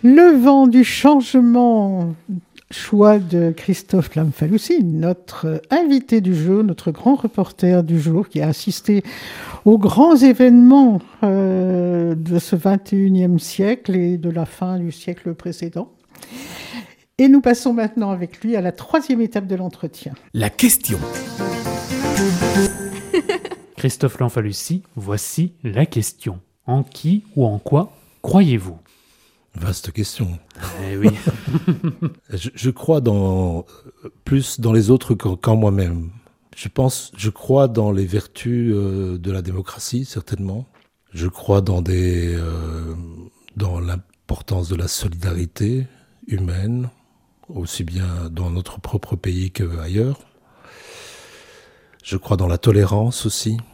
Le vent du changement, choix de Christophe Lamfalussy, notre invité du jour, notre grand reporter du jour qui a assisté aux grands événements de ce 21e siècle et de la fin du siècle précédent. Et nous passons maintenant avec lui à la troisième étape de l'entretien. La question. Christophe Lamfalussy, voici la question. En qui ou en quoi croyez-vous ? Vaste question. Eh oui. Je crois plus dans les autres qu'en moi-même. Je crois dans les vertus de la démocratie, certainement. Je crois dans l'importance de la solidarité humaine, aussi bien dans notre propre pays qu'ailleurs. Je crois dans la tolérance aussi.